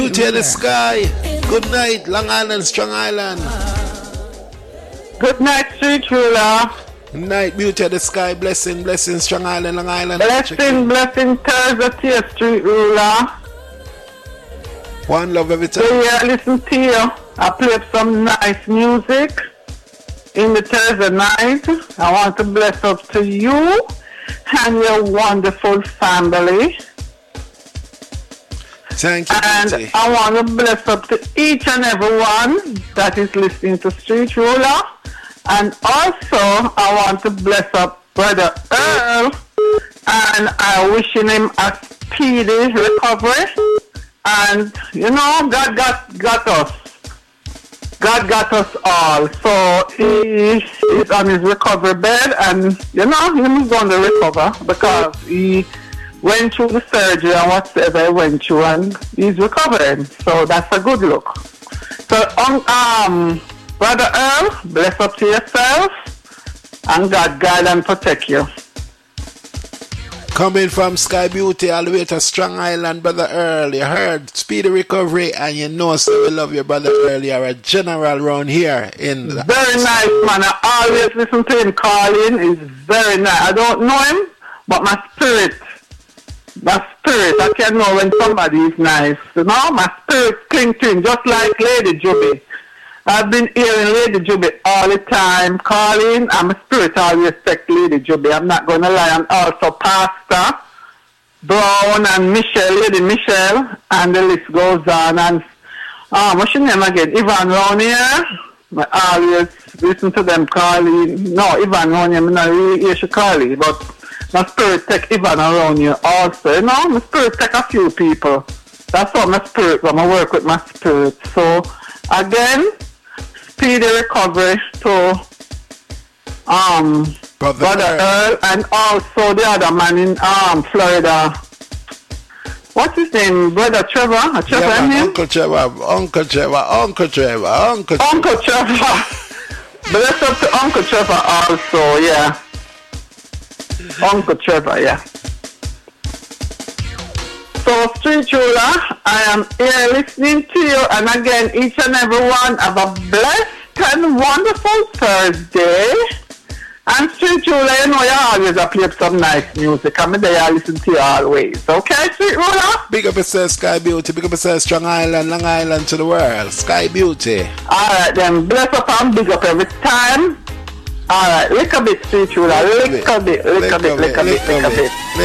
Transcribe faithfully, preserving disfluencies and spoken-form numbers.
Beauty of the sky. Good night, Long Island, Strong Island. Good night, Street Ruler. Good night, Beauty of the sky. Blessing, blessing, Strong Island, Long Island. Blessing, blessing, Thursday to you, Street Ruler. One love every time. So yeah, listen to you. I play some nice music in the Thursday night. I want to bless up to you and your wonderful family. Thank you, and Beauty. I want to bless up to each and every one that is listening to Street Ruler. And also, I want to bless up Brother Earl. And I'm wishing him a speedy recovery. And, you know, God got, got us. God got us all. So he is on his recovery bed. And, you know, he's going to recover because he went through the surgery and whatever he went through, and he's recovering. So that's a good look. So, um, um Brother Earl, bless up to yourself, and God guide and protect you. Coming from Sky Beauty all the way to Strong Island, Brother Earl, you heard speedy recovery, and you know, so we love you, Brother Earl. You're a general around here in the very nice man. I always listen to him calling. He's very nice. I don't know him, but my spirit My spirit, I can know when somebody is nice. You know, my spirit cling to him, just like Lady Juby. I've been hearing Lady Juby all the time, calling, and my spirit always respect Lady Juby. I'm not going to lie. And also Pastor Brown and Michelle, Lady Michelle, and the list goes on. And, um, what's your name again? Ivan Ronier. I always listen to them calling. No, Ivan Ronier, I'm not really hear she calling, but my spirit take Ivan around you also. You know, my spirit take a few people. That's what my spirit, when I work with my spirit. So, again, speedy recovery to um, Brother, Brother Earl. Earl, and also the other man in um, Florida. What's his name? Brother Trevor? Uh, Trevor Yeah, man, name? Uncle Trevor, Uncle Trevor, Uncle Trevor, Uncle Trevor. Uncle Trevor. Bless up to Uncle Trevor also, yeah. Uncle Trevor, yeah. So, Street Ruler, I am here listening to you, and again, each and every one have a blessed and wonderful Thursday. And Street Ruler, you know, you always have played some nice music. I'm there, I listen to you always. Okay, Street Ruler? Big up yourself, Sky Beauty. Big up yourself, Strong Island, Long Island to the world. Sky Beauty. Alright then, bless up and big up every time. Alright, lick a bit, Street Ruler. Lick a bit, lick a bit, lick a bit, lick a bit.